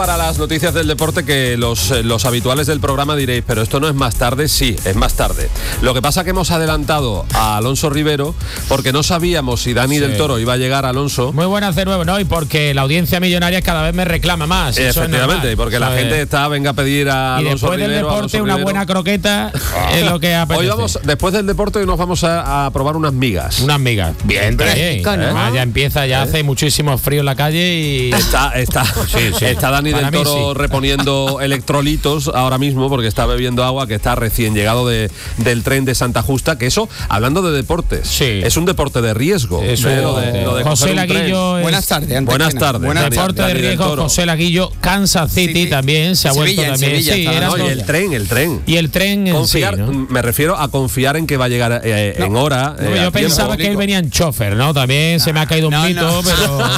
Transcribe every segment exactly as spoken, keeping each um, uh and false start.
para las noticias del deporte que los, los habituales del programa diréis, pero esto no es más tarde. Sí, es más tarde. Lo que pasa que hemos adelantado a Alonso Rivero porque no sabíamos si Dani sí. del Toro iba a llegar, Alonso. Muy buenas de nuevo, ¿no? Y porque la audiencia millonaria cada vez me reclama más. Efectivamente, porque la gente es... está, venga a pedir a y Alonso Rivero. Y después del deporte una buena croqueta es lo que apetece. Hoy vamos, después del deporte hoy nos vamos a, a probar unas migas. Unas migas. Bien, bien. ¿Eh? Además, ya empieza, ya ¿Eh? hace muchísimo frío en la calle y... Está, está, sí, sí. está Dani Para del Toro sí. reponiendo electrolitos ahora mismo porque está bebiendo agua, que está recién llegado de, del tren de Santa Justa, que eso, hablando de deportes, sí. es un deporte de riesgo. Eso, ¿eh? lo de, lo de José Laguillo es... Buenas tardes. Buenas tardes. Buenas deporte Dani, de riesgo, Dani José Laguillo. Kansas City sí, también se ha Sevilla, vuelto también. Sevilla, sí, era no, y el tren, el tren. Y el tren en confiar, sí, ¿no? Me refiero a confiar en que va a llegar eh, no. en hora. No, eh, yo pensaba que él venía en chofer, ¿no? También no, se me ha caído un no, mito, no.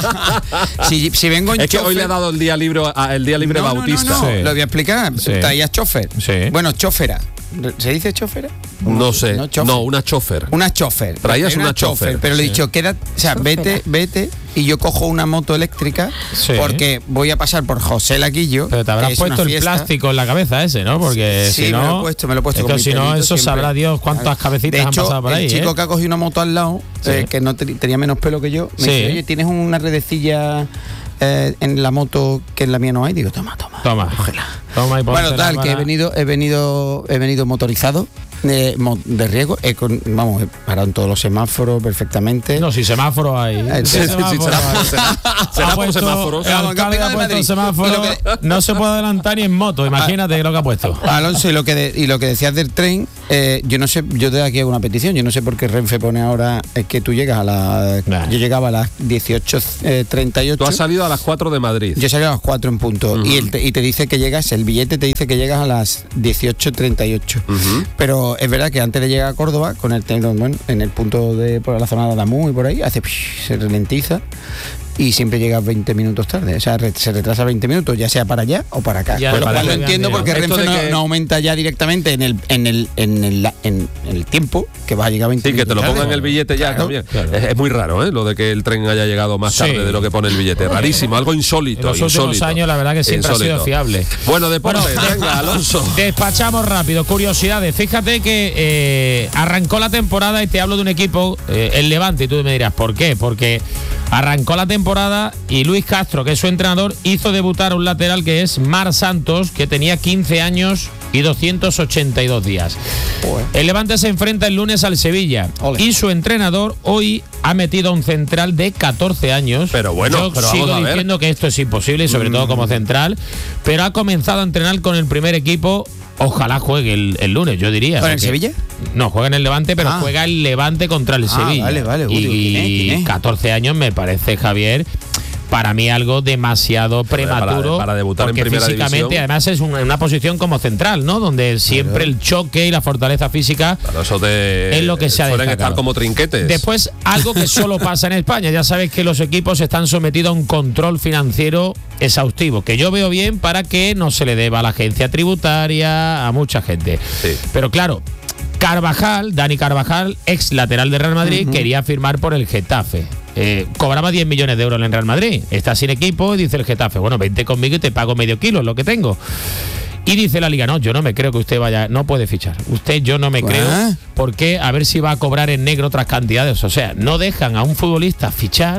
pero si, si vengo en es chofer, que hoy le ha dado el día libre, el día libre no, Bautista. No, no, no. Sí. Lo voy a explicar. Sí. Traías chofer. Sí. Bueno, chofera. ¿Se dice chofera? No sé. No, no una chofer. Una chofer. Traías una, una chofer. chofer. Pero sí. le he dicho, quédate, o sea, vete, vete y yo cojo una moto eléctrica sí. porque voy a pasar por José Laguillo. Pero te habrás puesto el plástico en la cabeza ese, ¿no? Porque sí, si no, me lo he puesto, me lo he puesto. Esto, si no, eso siempre. Sabrá Dios cuántas cabecitas de hecho, han pasado por ahí. El chico ¿eh? que ha cogido una moto al lado, sí. eh, que no te, tenía menos pelo que yo, me sí. dice, oye, ¿tienes una redecilla eh, en la moto que en la mía no hay? Digo, toma, toma. Toma. Cógela. Toma y bueno, tal, para... que he venido, he venido, he venido motorizado. De, de riesgo, he con, vamos, he parado en todos los semáforos perfectamente. No, si semáforos hay. Eh, sí, semáforo sí, será, hay. será, será por semáforos. El alcalde ha puesto semáforo, que, no se puede adelantar ni en moto, imagínate lo que ha puesto. Alonso, y lo que, de, y lo que decías del tren, eh, yo no sé, yo de aquí hago una petición, yo no sé por qué Renfe pone ahora, es que tú llegas a las, nah. yo llegaba a las dieciocho treinta y ocho. Tú has salido a las cuatro de Madrid. Yo salí a las cuatro en punto, uh-huh. y, el, y te dice que llegas, el billete te dice que llegas a las dieciocho treinta y ocho. Uh-huh. Pero es verdad que antes de llegar a Córdoba, con el bueno, en el punto de por la zona de Adamú y por ahí, hace psh, se ralentiza y siempre llegas veinte minutos tarde. O sea, re, se retrasa veinte minutos, ya sea para allá o para acá. Ya, pero para lo entiendo porque Renfe no, que... no aumenta ya directamente en el en el en el, en el tiempo que vas a llegar veinte sí, minutos. Sí, que te lo tarde. pongan el billete ya claro, también. Claro. Es, es muy raro, ¿eh? Lo de que el tren haya llegado más tarde sí. de lo que pone el billete. Rarísimo, algo insólito. En los insólito. últimos años, la verdad que siempre insólito. ha sido fiable. Bueno, deportes, bueno, venga, Alonso. Despachamos rápido. Curiosidades. Fíjate que eh, arrancó la temporada y te hablo de un equipo, eh, el Levante, y tú me dirás, ¿por qué? Porque arrancó la temporada y Luis Castro, que es su entrenador, hizo debutar a un lateral que es Mar Santos, que tenía quince años y doscientos ochenta y dos días. Joder. El Levante se enfrenta el lunes al Sevilla. Ole. Y su entrenador hoy ha metido a un central de catorce años. Pero bueno, yo pero sigo vamos a diciendo ver. que esto es imposible, y sobre mm. todo como central, pero ha comenzado a entrenar con el primer equipo. Ojalá juegue el, el lunes, yo diría. ¿Con el Sevilla? No, juega en el Levante, pero ah. juega el Levante contra el ah, Sevilla. Vale, vale. Uy, y ¿quién es? ¿Quién es? catorce años me parece, Javier, para mí algo demasiado prematuro. Para, para debutar porque en primera físicamente, división. además es una, una posición como central, ¿no? Donde siempre claro. el choque y la fortaleza física claro, eso te, es lo que se ha suelen destacado. Estar como trinquetes. Después, algo que solo pasa en España. Ya sabes que los equipos están sometidos a un control financiero exhaustivo, que yo veo bien para que no se le deba a la agencia tributaria, a mucha gente. Sí. Pero claro, Carvajal, Dani Carvajal, ex lateral de Real Madrid, uh-huh. quería firmar por el Getafe. Eh, cobraba diez millones de euros en Real Madrid. Está sin equipo y dice el Getafe, bueno, vente conmigo y te pago medio kilo, es lo que tengo. Y dice la Liga, no, yo no me creo que usted vaya, no puede fichar. Usted, yo no me ¿Qué? creo, porque a ver si va a cobrar en negro otras cantidades. O sea, no dejan a un futbolista fichar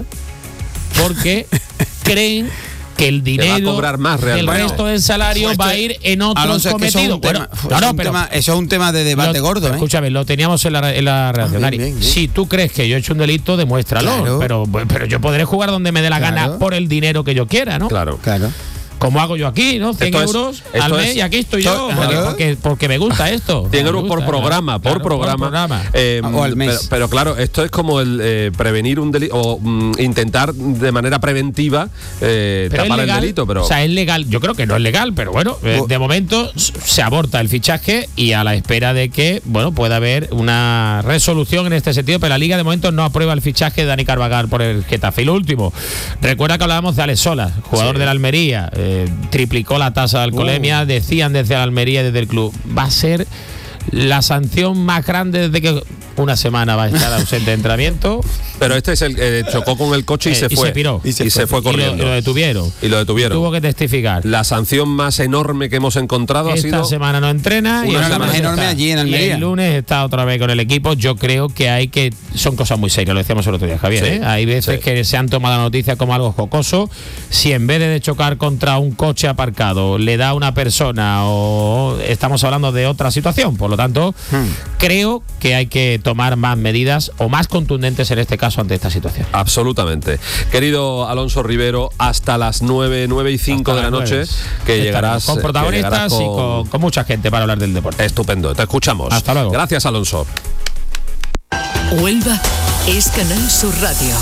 porque creen que el dinero, va a cobrar más el resto del salario va a ir en otros Alonso, cometidos. Es bueno, no, no, pero tema, eso es un tema de debate lo, gordo. ¿eh? Escúchame, lo teníamos en la, en la redacción. Ah, bien, bien, bien. Si tú crees que yo he hecho un delito, demuéstralo. Claro. Pero, pero yo podré jugar donde me dé la claro. gana por el dinero que yo quiera, ¿no? Claro, claro. Como hago yo aquí, ¿no? cien euros al mes es, y aquí estoy yo, porque, porque, porque me gusta esto. cien euros por programa, por claro, programa. Por programa. Eh, o al mes. Pero, pero claro, esto es como el eh, prevenir un delito, o um, intentar de manera preventiva eh, tapar legal, el delito. Pero... O sea, es legal, yo creo que no es legal, pero bueno, eh, de momento se aborta el fichaje y a la espera de que, bueno, pueda haber una resolución en este sentido, pero la Liga de momento no aprueba el fichaje de Dani Carvajal por el Getafe. Y lo último, recuerda que hablábamos de Alex Sola, jugador sí. de la Almería, eh, triplicó la tasa de alcoholemia, uh. decían desde la Almería y desde el club, va a ser la sanción más grande desde que una semana va a estar ausente de entrenamiento. Pero este es el eh, chocó con el coche y eh, se y fue. Se piró. Y se, y se fue corriendo. Y lo, y lo detuvieron. Y lo detuvieron. Tuvo que testificar. La sanción más enorme que hemos encontrado Esta ha sido... Esta semana no entrena y la más enorme está, allí en Almería. Y el lunes está otra vez con el equipo. Yo creo que hay que... Son cosas muy serias, lo decíamos el otro día, Javier. Sí, ¿eh? Hay veces sí. que se han tomado la noticia como algo jocoso. Si en vez de chocar contra un coche aparcado le da a una persona, o estamos hablando de otra situación. Por lo tanto, hmm. creo que hay que tomar más medidas o más contundentes en este caso ante esta situación. Absolutamente. Querido Alonso Rivero, hasta las nueve, nueve y cinco hasta de la noche, que llegarás con protagonistas llegarás con... y con, con mucha gente para hablar del deporte. Estupendo, te escuchamos. Hasta luego. Gracias, Alonso. Huelva es Canal Sur Radio.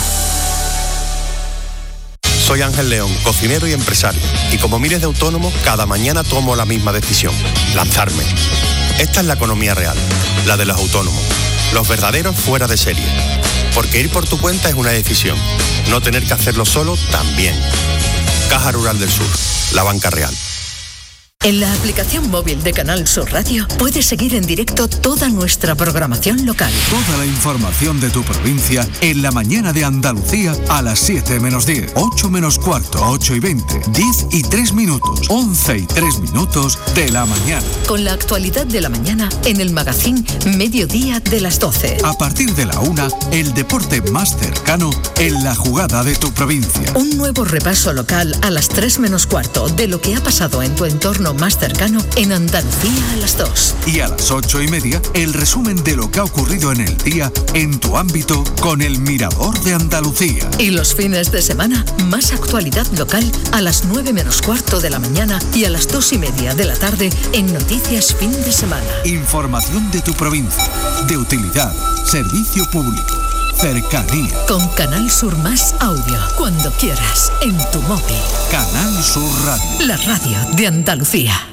Soy Ángel León, cocinero y empresario, y como miles de autónomos, cada mañana tomo la misma decisión: lanzarme. Esta es la economía real, la de los autónomos, los verdaderos fuera de serie. Porque ir por tu cuenta es una decisión, no tener que hacerlo solo también. Caja Rural del Sur, la banca real. En la aplicación móvil de Canal Sur Radio puedes seguir en directo toda nuestra programación local. Toda la información de tu provincia en la mañana de Andalucía a las siete menos diez, ocho menos cuarto, ocho y veinte, diez y tres minutos, once y tres minutos de la mañana. Con la actualidad de la mañana en el magazín Mediodía de las doce. A partir de la una, el deporte más cercano en la jugada de tu provincia. Un nuevo repaso local a las tres menos cuarto de lo que ha pasado en tu entorno más cercano en Andalucía a las dos. Y a las ocho y media, el resumen de lo que ha ocurrido en el día en tu ámbito con el Mirador de Andalucía. Y los fines de semana, más actualidad local a las nueve menos cuarto de la mañana y a las dos y media de la tarde en Noticias Fin de Semana. Información de tu provincia, de utilidad, servicio público, cercanía. Con Canal Sur Más Audio, cuando quieras, en tu móvil. Canal Sur Radio. La radio de Andalucía.